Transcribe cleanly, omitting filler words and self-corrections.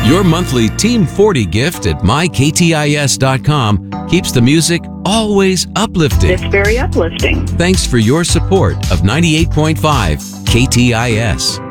Your monthly Team 40 gift at myktis.com keeps the music always uplifting. It's very uplifting. Thanks for your support of 98.5 KTIS.